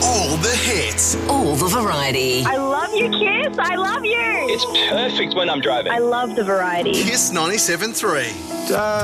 All the hits. All the variety. I love you, Kiss. I love you. It's perfect when I'm driving. I love the variety. Kiss 97.3.